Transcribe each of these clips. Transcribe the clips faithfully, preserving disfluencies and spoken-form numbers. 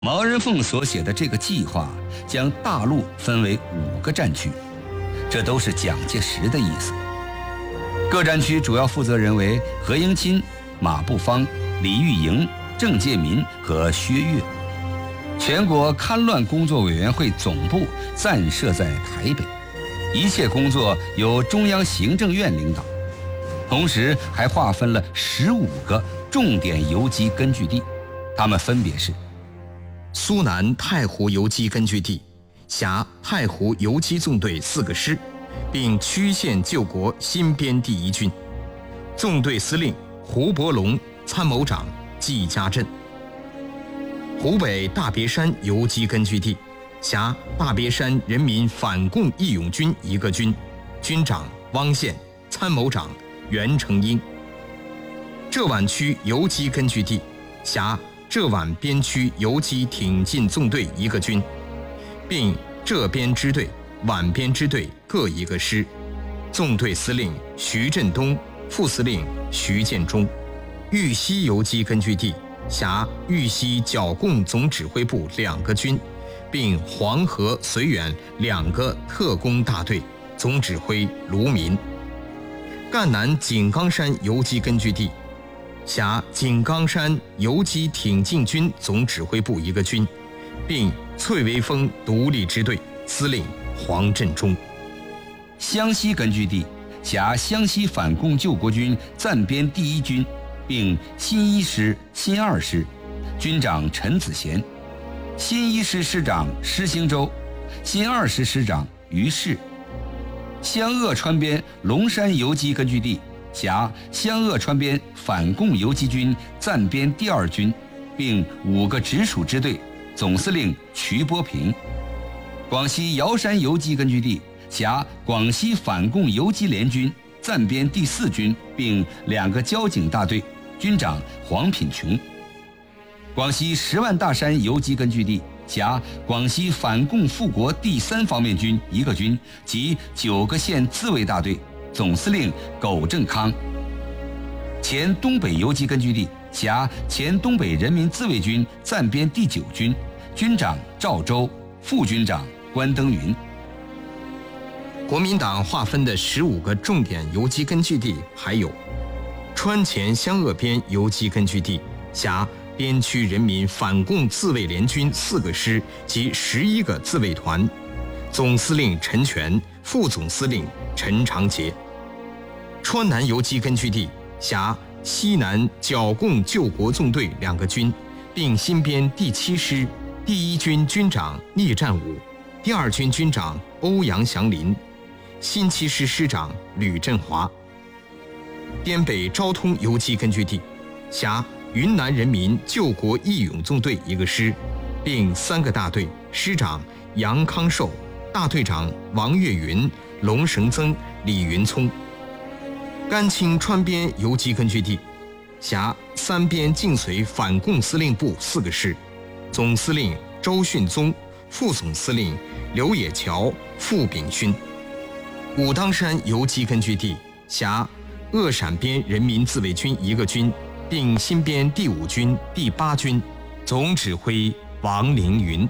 毛人凤所写的这个计划将大陆分为五个战区，这都是蒋介石的意思。各战区主要负责人为何应钦、马步芳、李玉莹、郑介民和薛岳。全国戡乱工作委员会总部暂设在台北，一切工作由中央行政院领导。同时还划分了十五个重点游击根据地，它们分别是： 苏南太湖游击根据地，辖太湖游击纵队四个师，并曲线救国新编第一军，纵队司令胡伯龙，参谋长季家振。湖北大别山游击根据地，辖大别山人民反共义勇军一个军，军长汪宪，参谋长袁成英。浙皖区游击根据地，辖浙皖边区游击挺进纵队一个军，并浙边支队、皖边支队各一个师，纵队司令徐振东，副司令徐建中。豫西游击根据地，辖豫西剿共总指挥部两个军，并黄河、绥远两个特工大队，总指挥卢民。赣南井冈山游击根据地，辖井冈山游击挺进军总指挥部一个军，并翠微峰独立支队，司令黄振中。 湘西根据地，辖湘西反共救国军暂编第一军，并新一师、新二师，军长陈子贤。新一师师长施兴洲，新二师师长于适。湘鄂川边龙山游击根据地，辖湘鄂川边反共游击军暂编第二军，并五个直属支队，总司令瞿波平。广西瑶山游击根据地，辖广西反共游击联军暂编第四军，并两个交警大队，军长黄品琼。广西十万大山游击根据地，辖广西反共复国第三方面军一个军及九个县自卫大队，总司令苟正康。前东北游击根据地，辖前东北人民自卫军暂编第九军，军长赵周，副军长关登云。 国民党划分的十五个重点游击根据地还有：川黔湘鄂边游击根据地，辖边区人民反共自卫联军四个师及十一个自卫团，总司令陈全，副总司令陈长捷。川南游击根据地，辖西南剿共救国纵队两个军，并新编第七师，第一军军长聂占武，第二军军长欧阳祥林，新七师师长吕振华。滇北昭通游击根据地，辖云南人民救国义勇纵队一个师，并三个大队，师长杨康寿，大队长王岳云、龙绳曾、李云聪。甘青川边游击根据地，辖三边晋绥反共司令部四个师，总司令周训宗，副总司令刘野桥、傅秉勋。武当山游击根据地，辖鄂陕边人民自卫军一个军，并新编第五军、第八军，总指挥王凌云。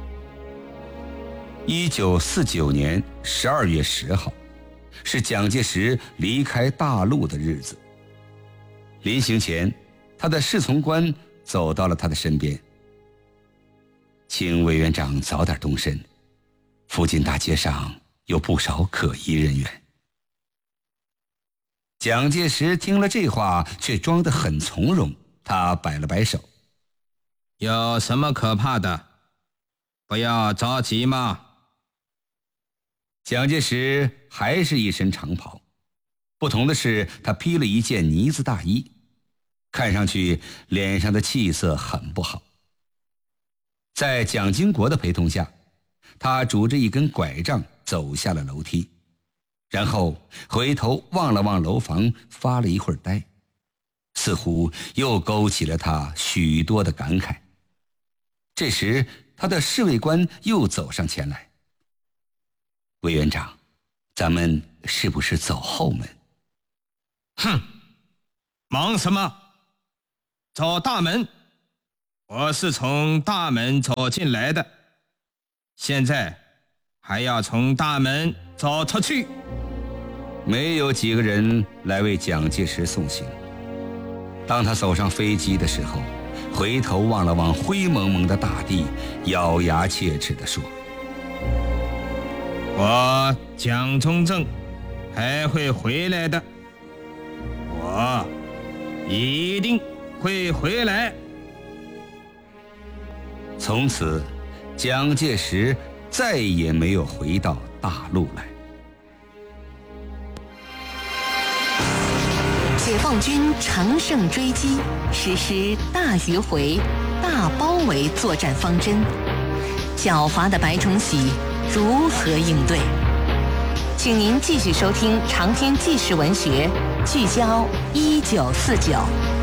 一九四九年十二月十号，是蒋介石离开大陆的日子。临行前，他的侍从官走到了他的身边，请委员长早点动身，附近大街上有不少可疑人员。蒋介石听了这话，却装得很从容，他摆了摆手： 有什么可怕的？不要着急嘛。 蒋介石还是一身长袍，不同的是他披了一件呢子大衣，看上去脸上的气色很不好。在蒋经国的陪同下，他拄着一根拐杖走下了楼梯，然后回头望了望楼房，发了一会儿呆，似乎又勾起了他许多的感慨。这时他的侍卫官又走上前来：委员长，咱们是不是走后门？ 哼，忙什么？走大门。 我是从大门走进来的，现在还要从大门走出去。 没有几个人来为蒋介石送行。当他走上飞机的时候，回头望了望灰蒙蒙的大地，咬牙切齿地说： 我蒋中正还会回来的，我一定会回来。 从此，蒋介石再也没有回到大陆来。 解放军乘胜追击，实施大迂回、大包围作战方针，狡猾的白崇禧如何应对？请您继续收听长篇纪实文学《聚焦一九四九》。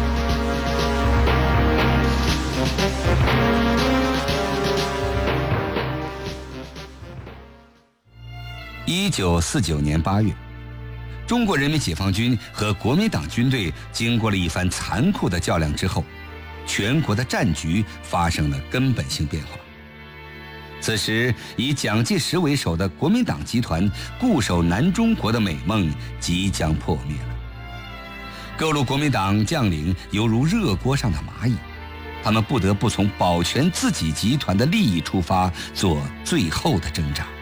一九四九年八月，中国人民解放军和国民党军队经过了一番残酷的较量之后，全国的战局发生了根本性变化。此时，以蒋介石为首的国民党集团固守南中国的美梦即将破灭了。各路国民党将领犹如热锅上的蚂蚁，他们不得不从保全自己集团的利益出发，做最后的挣扎。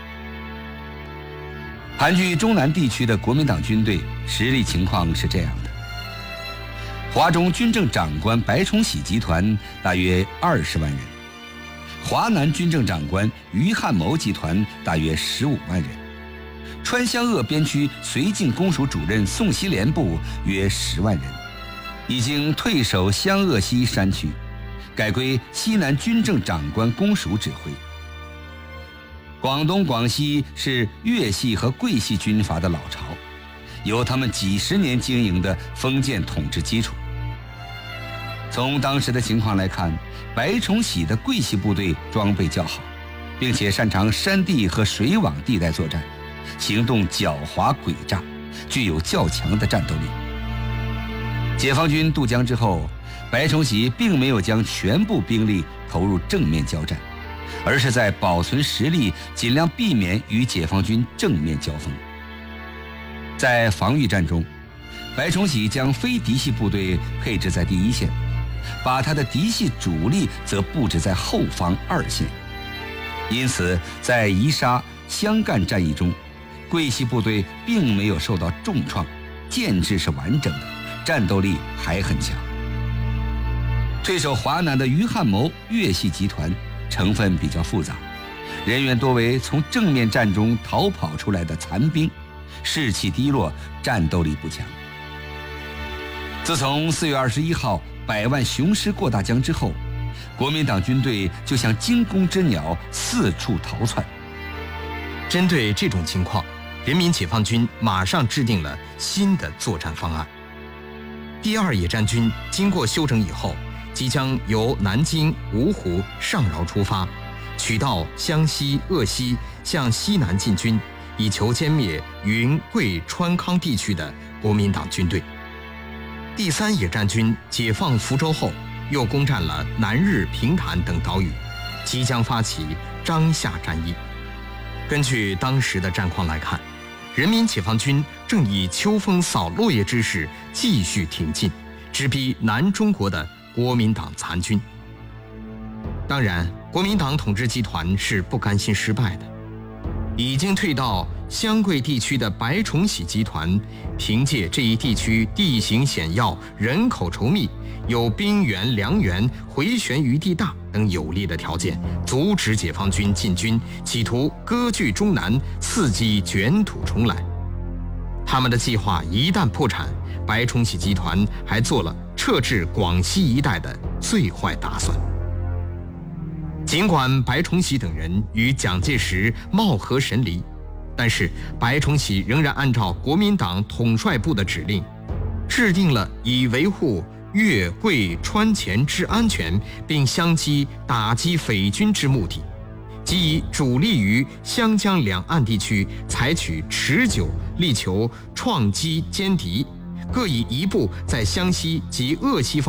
盘踞中南地区的国民党军队实力情况是这样的：华中军政长官白崇禧集团大约二十万人，华南军政长官于汉谋集团大约十五万人，川湘鄂边区绥靖公署主任宋希濂部约十万人，已经退守湘鄂西山区，改归西南军政长官公署指挥。广东、广西是粤系和桂系军阀的老巢，有他们几十年经营的封建统治基础。从当时的情况来看，白崇禧的桂系部队装备较好，并且擅长山地和水网地带作战，行动狡猾诡诈，具有较强的战斗力。解放军渡江之后，白崇禧并没有将全部兵力投入正面交战，而是在保存实力，尽量避免与解放军正面交锋。在防御战中，白崇禧将非嫡系部队配置在第一线，把他的嫡系主力则布置在后方二线。因此，在宜沙、湘赣战役中，桂系部队并没有受到重创，建制是完整的，战斗力还很强。退守华南的于汉谋粤系集团成分比较复杂，人员多为从正面战中逃跑出来的残兵，士气低落，战斗力不强。自从四月二十一号百万雄师过大江之后，国民党军队就像惊弓之鸟，四处逃窜。 针对这种情况，人民解放军马上制定了新的作战方案。第二野战军经过休整以后，即将由南京、芜湖、上饶出发，取道湘西、鄂西，向西南进军，以求歼灭云、贵、川康地区的国民党军队。第三野战军解放福州后，又攻占了南日、平潭等岛屿，即将发起张夏战役。根据当时的战况来看，人民解放军正以秋风扫落叶之势继续挺进，直逼南中国的国民党残军。当然，国民党统治集团是不甘心失败的。已经退到湘桂地区的白崇禧集团，凭借这一地区地形险要、人口稠密、有兵源、粮源、回旋余地大等有利的条件，阻止解放军进军，企图割据中南，伺机卷土重来。他们的计划一旦破产，白崇禧集团还做了撤至广西一带的最坏打算。尽管白崇禧等人与蒋介石貌合神离，但是白崇禧仍然按照国民党统帅部的指令，制定了以维护粤、桂、川黔之安全，并相机打击匪军之目的，即以主力于湘江两岸地区采取持久，力求创击歼敌，各以一部在湘西及鄂西方面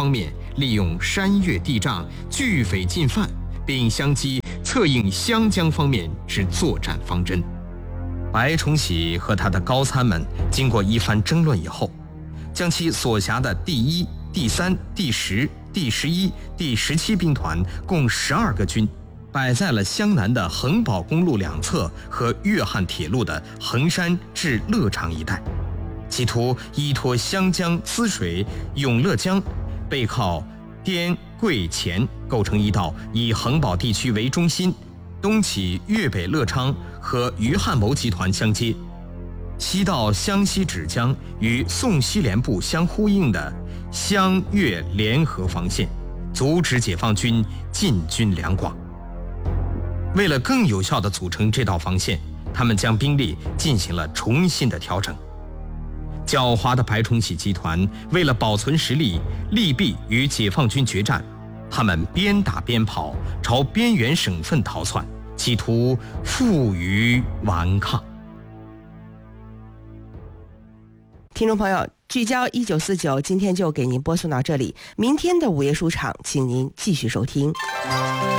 利用山岳地障，拒匪进犯，并相继策应湘江方面之作战方针。白崇禧和他的高参们经过一番争论以后，将其所辖的第一、第三、第十、第十一、第十七兵团共十二个军，摆在了湘南的衡宝公路两侧和粤汉铁路的衡山至乐昌一带，企图依托湘江滋水永乐江，背靠滇桂黔，构成一道以衡宝地区为中心，东起粤北乐昌和余汉谋集团相接，西到湘西芷江与宋西联部相呼应的湘粤联合防线，阻止解放军进军两广。为了更有效地组成这道防线，他们将兵力进行了重新的调整。狡猾的白崇禧集团为了保存实力，利弊与解放军决战，他们边打边跑，朝边缘省份逃窜，企图负隅顽抗。 听众朋友，聚焦一九四九，今天就给您播送到这里。明天的午夜书场，请您继续收听。